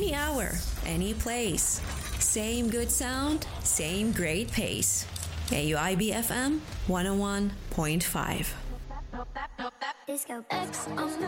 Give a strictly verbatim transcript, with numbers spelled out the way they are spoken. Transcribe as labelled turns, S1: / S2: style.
S1: Any hour, any place. Same good sound, same great pace. A U I B F M one oh one point five.
S2: Disco X on the